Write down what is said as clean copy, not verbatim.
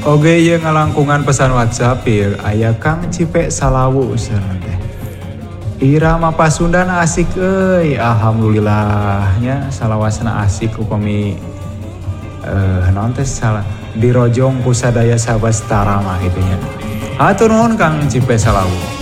Oge ieu ngalangkungan pesan WhatsApp ieu aya Kang Cipe Salawu useureun teh. Irama Pasundan asik euy, alhamdulillahnya salawasna asik upami naon teh salah dirojong ku sadaya sabastara mah kitu nya. Hatur nuhun Kang Cipe Salawu.